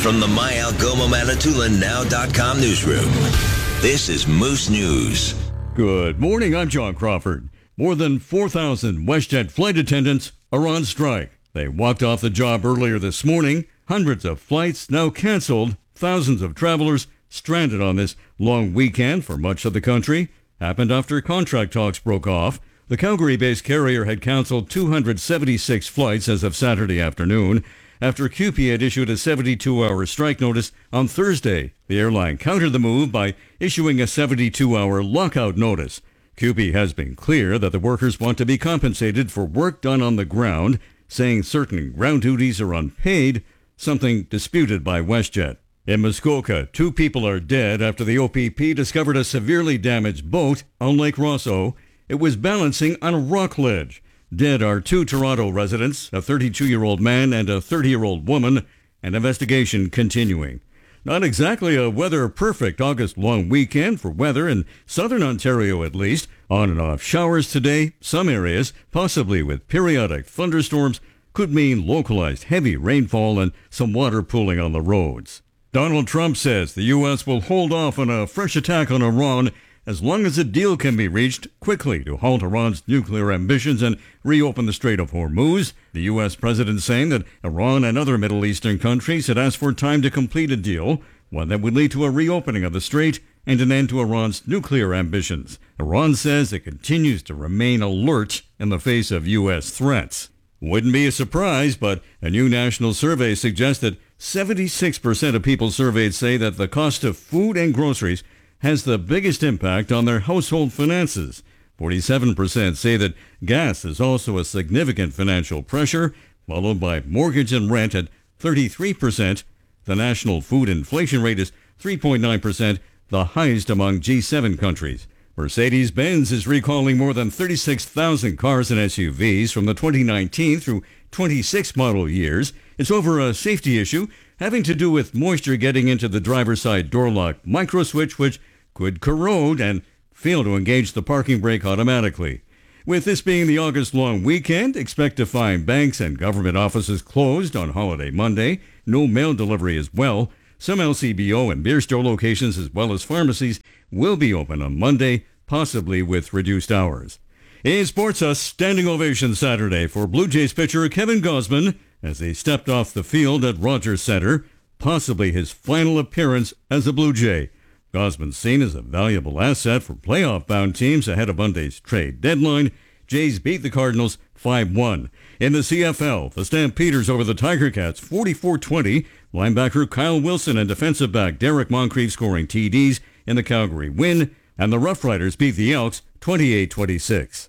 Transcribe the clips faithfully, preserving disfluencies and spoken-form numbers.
from the My Algoma Manitoulin Now dot com newsroom, this is Moose News. Good morning, I'm John Crawford. More than four thousand WestJet flight attendants are on strike. They walked off the job earlier this morning. Hundreds of flights now canceled. Thousands of travelers stranded on this long weekend for much of the country. Happened after contract talks broke off. The Calgary-based carrier had canceled two hundred seventy-six flights as of Saturday afternoon after C U P E had issued a seventy-two hour strike notice on Thursday. The airline countered the move by issuing a seventy-two hour lockout notice. C U P E has been clear that the workers want to be compensated for work done on the ground, saying certain ground duties are unpaid, something disputed by WestJet. In Muskoka, two people are dead after the O P P discovered a severely damaged boat on Lake Rosso. It was balancing on a rock ledge. Dead are two Toronto residents, a thirty-two-year-old man and a thirty-year-old woman, an investigation continuing. Not exactly a weather-perfect August long weekend for weather in southern Ontario at least. On and off showers today. Some areas, possibly with periodic thunderstorms, could mean localized heavy rainfall and some water pooling on the roads. Donald Trump says the U S will hold off on a fresh attack on Iran as long as a deal can be reached quickly to halt Iran's nuclear ambitions and reopen the Strait of Hormuz. The U S president saying that Iran and other Middle Eastern countries had asked for time to complete a deal, one that would lead to a reopening of the strait and an end to Iran's nuclear ambitions. Iran says it continues to remain alert in the face of U S threats. Wouldn't be a surprise, but a new national survey suggests that seventy-six percent of people surveyed say that the cost of food and groceries has the biggest impact on their household finances. forty-seven percent say that gas is also a significant financial pressure, followed by mortgage and rent at thirty-three percent. The national food inflation rate is three point nine percent, the highest among G seven countries. Mercedes-Benz is recalling more than thirty-six thousand cars and S U Vs from the twenty nineteen through twenty-six model years. It's over a safety issue having to do with moisture getting into the driver's side door lock microswitch, which could corrode and fail to engage the parking brake automatically. With this being the August long weekend, expect to find banks and government offices closed on holiday Monday. No mail delivery as well. Some L C B O and beer store locations as well as pharmacies will be open on Monday, possibly with reduced hours. In sports, a standing ovation Saturday for Blue Jays pitcher Kevin Gausman as he stepped off the field at Rogers Center, possibly his final appearance as a Blue Jay. Gausman seen as a valuable asset for playoff-bound teams ahead of Monday's trade deadline. Jays beat the Cardinals five one. In the C F L, the Stampeders over the Tiger Cats forty-four twenty. Linebacker Kyle Wilson and defensive back Derek Moncrief scoring T Ds in the Calgary win, and the Rough Riders beat the Elks twenty-eight twenty-six.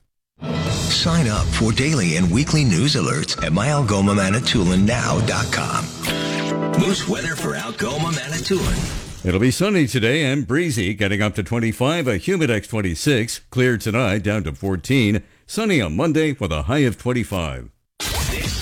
Sign up for daily and weekly news alerts at My Algoma Manitoulin Now dot com. Moose weather for Algoma Manitoulin. It'll be sunny today and breezy, getting up to twenty-five, a Humidex twenty-six. Clear tonight, down to fourteen. Sunny on Monday with a high of twenty-five.